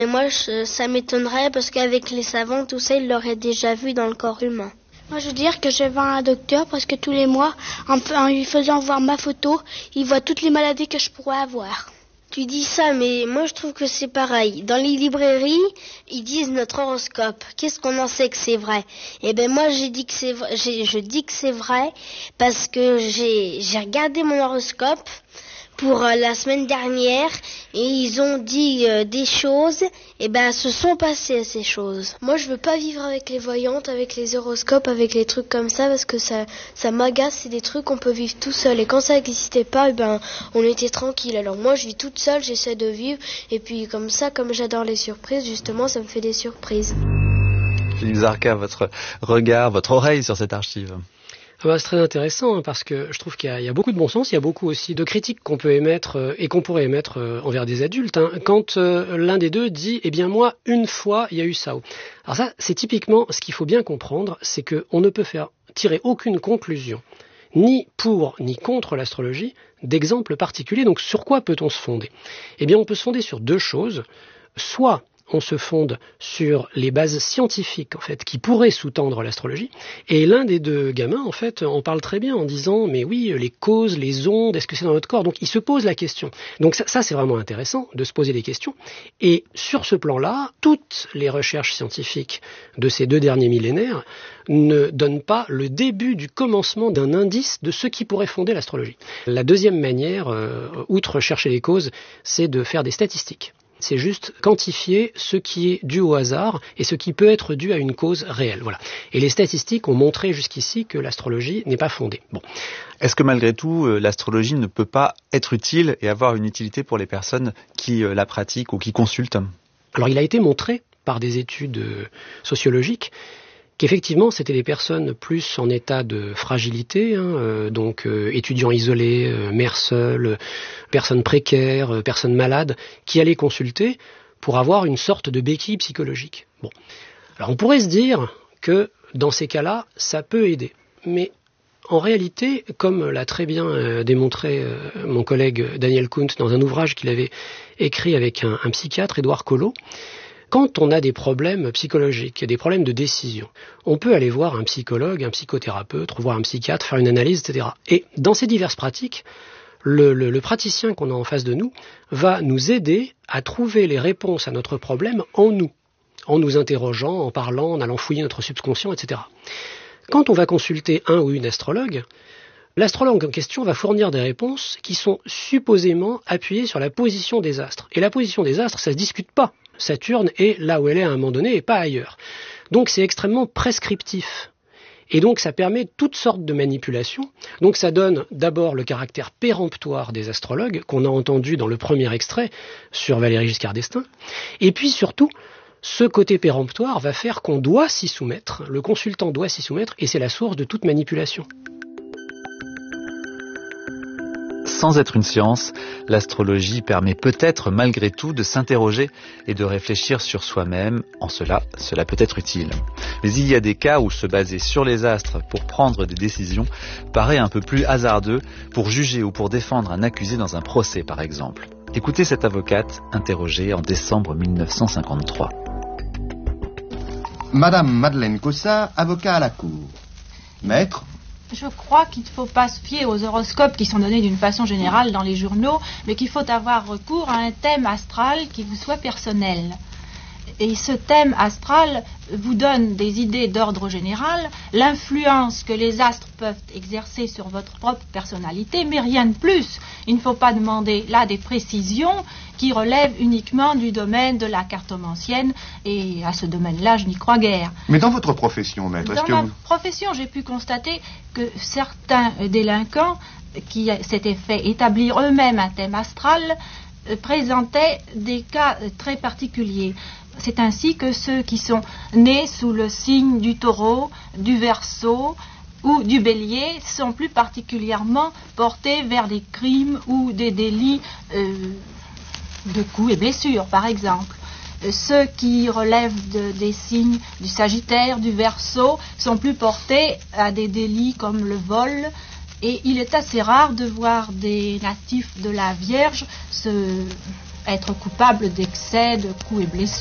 Et moi, ça m'étonnerait parce qu'avec les savants, tout ça, ils l'auraient déjà vu dans le corps humain. Moi, je veux dire que je vais voir un docteur parce que tous les mois, en lui faisant voir ma photo, il voit toutes les maladies que je pourrais avoir. Tu dis ça, mais moi je trouve que c'est pareil. Dans les librairies, ils disent notre horoscope. Qu'est-ce qu'on en sait que c'est vrai? Eh ben moi je dis que c'est vrai parce que j'ai regardé mon horoscope pour la semaine dernière et ils ont dit des choses et ben se sont passées ces choses. Moi je veux pas vivre avec les voyantes, avec les horoscopes, avec les trucs comme ça parce que ça m'agace, c'est des trucs qu'on peut vivre tout seul et quand ça n'existait pas et ben on était tranquille. Alors moi je vis toute seule, j'essaie de vivre et puis comme ça, comme j'adore les surprises, justement ça me fait des surprises. Philippe Zarka, votre regard, votre oreille sur cette archive. C'est très intéressant parce que je trouve qu'il y a beaucoup de bon sens, il y a beaucoup aussi de critiques qu'on peut émettre et qu'on pourrait émettre envers des adultes. Quand l'un des deux dit « Eh bien moi, une fois, il y a eu ça ». Alors ça, c'est typiquement ce qu'il faut bien comprendre, c'est qu'on ne peut tirer aucune conclusion, ni pour ni contre l'astrologie, d'exemples particuliers. Donc sur quoi peut-on se fonder? Eh bien on peut se fonder sur deux choses, soit on se fonde sur les bases scientifiques en fait qui pourraient sous-tendre l'astrologie. Et l'un des deux gamins en fait en parle très bien en disant mais oui les causes, les ondes, est-ce que c'est dans notre corps? Donc il se pose la question. Donc ça c'est vraiment intéressant de se poser des questions. Et sur ce plan-là, toutes les recherches scientifiques de ces 2 derniers millénaires ne donnent pas le début du commencement d'un indice de ce qui pourrait fonder l'astrologie. La deuxième manière, outre chercher les causes, c'est de faire des statistiques. C'est juste quantifier ce qui est dû au hasard et ce qui peut être dû à une cause réelle. Voilà. Et les statistiques ont montré jusqu'ici que l'astrologie n'est pas fondée. Bon. Est-ce que malgré tout, l'astrologie ne peut pas être utile et avoir une utilité pour les personnes qui la pratiquent ou qui consultent? Alors il a été montré par des études sociologiques qu'effectivement c'était des personnes plus en état de fragilité, donc étudiants isolés, mères seules, personnes précaires, personnes malades, qui allaient consulter pour avoir une sorte de béquille psychologique. Bon. Alors on pourrait se dire que dans ces cas-là, ça peut aider. Mais en réalité, comme l'a très bien démontré mon collègue Daniel Kuntz dans un ouvrage qu'il avait écrit avec un psychiatre, Édouard Collot, quand on a des problèmes psychologiques, des problèmes de décision, on peut aller voir un psychologue, un psychothérapeute, voir un psychiatre, faire une analyse, etc. Et dans ces diverses pratiques, le praticien qu'on a en face de nous va nous aider à trouver les réponses à notre problème en nous interrogeant, en parlant, en allant fouiller notre subconscient, etc. Quand on va consulter un ou une astrologue, l'astrologue en question va fournir des réponses qui sont supposément appuyées sur la position des astres. Et la position des astres, ça ne se discute pas. Saturne est là où elle est à un moment donné et pas ailleurs. Donc c'est extrêmement prescriptif. Et donc ça permet toutes sortes de manipulations. Donc ça donne d'abord le caractère péremptoire des astrologues qu'on a entendu dans le premier extrait sur Valéry Giscard d'Estaing. Et puis surtout, ce côté péremptoire va faire qu'on doit s'y soumettre, le consultant doit s'y soumettre et c'est la source de toute manipulation. Sans être une science, l'astrologie permet peut-être malgré tout de s'interroger et de réfléchir sur soi-même. En cela peut être utile. Mais il y a des cas où se baser sur les astres pour prendre des décisions paraît un peu plus hasardeux pour juger ou pour défendre un accusé dans un procès par exemple. Écoutez cette avocate interrogée en décembre 1953. Madame Madeleine Cossat, avocat à la Cour. Maître, je crois qu'il ne faut pas se fier aux horoscopes qui sont donnés d'une façon générale dans les journaux, mais qu'il faut avoir recours à un thème astral qui vous soit personnel. Et ce thème astral vous donne des idées d'ordre général, l'influence que les astres peuvent exercer sur votre propre personnalité, mais rien de plus. Il ne faut pas demander là des précisions qui relèvent uniquement du domaine de la cartomancienne, et à ce domaine-là, je n'y crois guère. Mais dans votre profession, maître, dans ma profession, j'ai pu constater que certains délinquants qui s'étaient fait établir eux-mêmes un thème astral présentaient des cas très particuliers. C'est ainsi que ceux qui sont nés sous le signe du taureau, du verseau ou du bélier sont plus particulièrement portés vers des crimes ou des délits de coups et blessures, par exemple. Ceux qui relèvent des signes du Sagittaire, du Verseau, sont plus portés à des délits comme le vol. Et il est assez rare de voir des natifs de la Vierge se être coupable d'excès, de coups et blessures.